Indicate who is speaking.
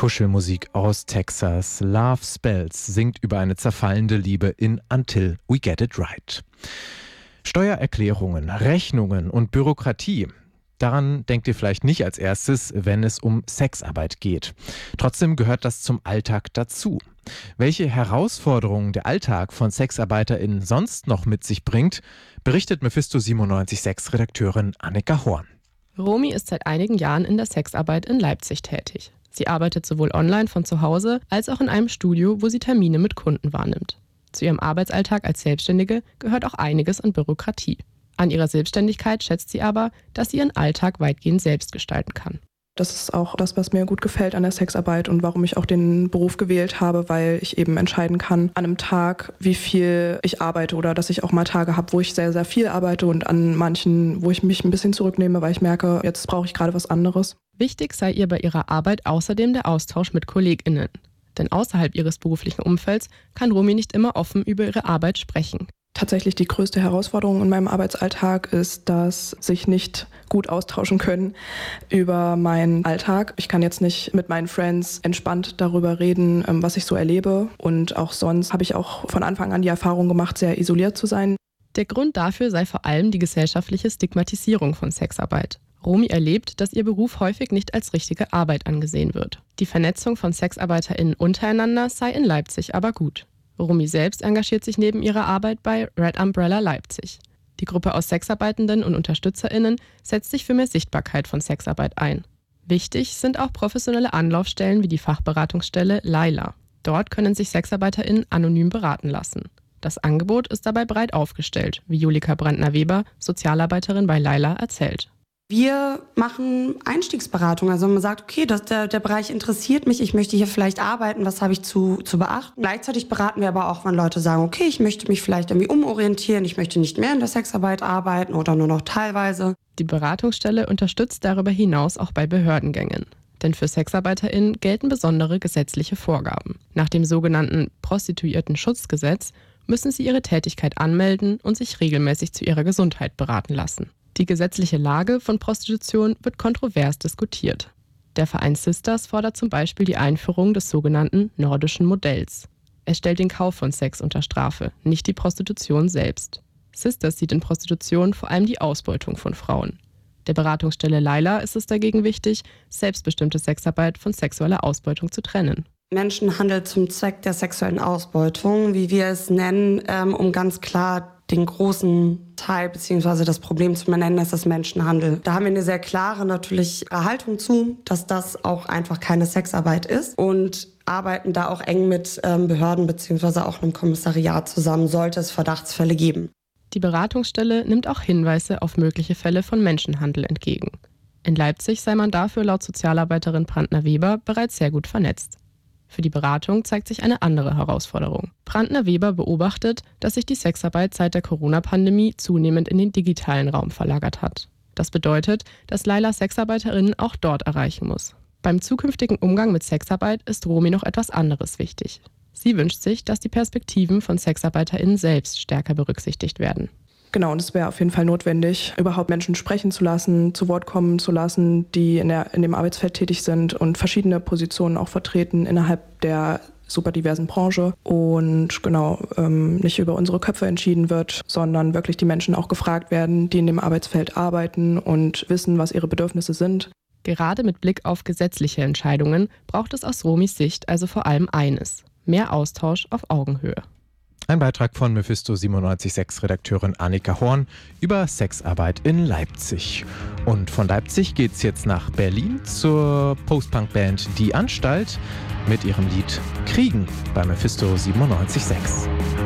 Speaker 1: Kuschelmusik aus Texas. Love Spells singt über eine zerfallende Liebe in Until We Get It Right. Steuererklärungen, Rechnungen und Bürokratie. Daran denkt ihr vielleicht nicht als erstes, wenn es um Sexarbeit geht. Trotzdem gehört das zum Alltag dazu. Welche Herausforderungen der Alltag von SexarbeiterInnen sonst noch mit sich bringt, berichtet Mephisto 97.6 Redakteurin Annika Horn.
Speaker 2: Romy ist seit einigen Jahren in der Sexarbeit in Leipzig tätig. Sie arbeitet sowohl online von zu Hause als auch in einem Studio, wo sie Termine mit Kunden wahrnimmt. Zu ihrem Arbeitsalltag als Selbstständige gehört auch einiges an Bürokratie. An ihrer Selbstständigkeit schätzt sie aber, dass sie ihren Alltag weitgehend selbst gestalten kann.
Speaker 3: Das ist auch das, was mir gut gefällt an der Sexarbeit und warum ich auch den Beruf gewählt habe, weil ich eben entscheiden kann an einem Tag, wie viel ich arbeite oder dass ich auch mal Tage habe, wo ich sehr, sehr viel arbeite und an manchen, wo ich mich ein bisschen zurücknehme, weil ich merke, jetzt brauche ich gerade was anderes.
Speaker 2: Wichtig sei ihr bei ihrer Arbeit außerdem der Austausch mit KollegInnen. Denn außerhalb ihres beruflichen Umfelds kann Romy nicht immer offen über ihre Arbeit sprechen.
Speaker 3: Tatsächlich die größte Herausforderung in meinem Arbeitsalltag ist, dass sich nicht gut austauschen können über meinen Alltag. Ich kann jetzt nicht mit meinen Friends entspannt darüber reden, was ich so erlebe. Und auch sonst habe ich auch von Anfang an die Erfahrung gemacht, sehr isoliert zu sein.
Speaker 2: Der Grund dafür sei vor allem die gesellschaftliche Stigmatisierung von Sexarbeit. Romy erlebt, dass ihr Beruf häufig nicht als richtige Arbeit angesehen wird. Die Vernetzung von SexarbeiterInnen untereinander sei in Leipzig aber gut. Romy selbst engagiert sich neben ihrer Arbeit bei Red Umbrella Leipzig. Die Gruppe aus Sexarbeitenden und UnterstützerInnen setzt sich für mehr Sichtbarkeit von Sexarbeit ein. Wichtig sind auch professionelle Anlaufstellen wie die Fachberatungsstelle Laila. Dort können sich SexarbeiterInnen anonym beraten lassen. Das Angebot ist dabei breit aufgestellt, wie Julika Brandner-Weber, Sozialarbeiterin bei Laila, erzählt.
Speaker 4: Wir machen Einstiegsberatung. Also man sagt, okay, der Bereich interessiert mich, ich möchte hier vielleicht arbeiten, was habe ich zu beachten. Gleichzeitig beraten wir aber auch, wenn Leute sagen, okay, ich möchte mich vielleicht irgendwie umorientieren, ich möchte nicht mehr in der Sexarbeit arbeiten oder nur noch teilweise.
Speaker 2: Die Beratungsstelle unterstützt darüber hinaus auch bei Behördengängen. Denn für SexarbeiterInnen gelten besondere gesetzliche Vorgaben. Nach dem sogenannten Prostituiertenschutzgesetz müssen sie ihre Tätigkeit anmelden und sich regelmäßig zu ihrer Gesundheit beraten lassen. Die gesetzliche Lage von Prostitution wird kontrovers diskutiert. Der Verein Sisters fordert zum Beispiel die Einführung des sogenannten nordischen Modells. Es stellt den Kauf von Sex unter Strafe, nicht die Prostitution selbst. Sisters sieht in Prostitution vor allem die Ausbeutung von Frauen. Der Beratungsstelle Laila ist es dagegen wichtig, selbstbestimmte Sexarbeit von sexueller Ausbeutung zu trennen.
Speaker 4: Menschenhandel zum Zweck der sexuellen Ausbeutung, wie wir es nennen, um ganz klar den großen Teil bzw. das Problem zu benennen, ist das Menschenhandel. Da haben wir eine sehr klare natürlich Haltung zu, dass das auch einfach keine Sexarbeit ist und arbeiten da auch eng mit Behörden bzw. auch einem Kommissariat zusammen, sollte es Verdachtsfälle geben.
Speaker 2: Die Beratungsstelle nimmt auch Hinweise auf mögliche Fälle von Menschenhandel entgegen. In Leipzig sei man dafür laut Sozialarbeiterin Brandner-Weber bereits sehr gut vernetzt. Für die Beratung zeigt sich eine andere Herausforderung. Brandner-Weber beobachtet, dass sich die Sexarbeit seit der Corona-Pandemie zunehmend in den digitalen Raum verlagert hat. Das bedeutet, dass Laila SexarbeiterInnen auch dort erreichen muss. Beim zukünftigen Umgang mit Sexarbeit ist Romy noch etwas anderes wichtig. Sie wünscht sich, dass die Perspektiven von SexarbeiterInnen selbst stärker berücksichtigt werden.
Speaker 3: Genau, und es wäre auf jeden Fall notwendig, überhaupt Menschen sprechen zu lassen, zu Wort kommen zu lassen, die in dem Arbeitsfeld tätig sind und verschiedene Positionen auch vertreten innerhalb der super diversen Branche. Und genau, nicht über unsere Köpfe entschieden wird, sondern wirklich die Menschen auch gefragt werden, die in dem Arbeitsfeld arbeiten und wissen, was ihre Bedürfnisse sind.
Speaker 2: Gerade mit Blick auf gesetzliche Entscheidungen braucht es aus Romys Sicht also vor allem eines: mehr Austausch auf Augenhöhe.
Speaker 1: Ein Beitrag von Mephisto 97.6 Redakteurin Annika Horn über Sexarbeit in Leipzig. Und von Leipzig geht's jetzt nach Berlin zur Post-Punk-Band Die Anstalt mit ihrem Lied Kriegen bei Mephisto 97.6.